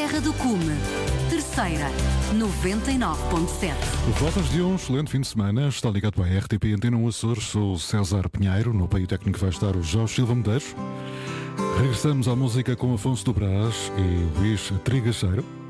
Serra do Cume. Terceira, 99.7. Voltas de um excelente fim de semana. Está ligado à RTP Antena 1 Açores. Sou o César Pinheiro. No apoio técnico vai estar o Jorge Silva Medeiros. Regressamos à música com Afonso do Brás e Luís Trigacheiro.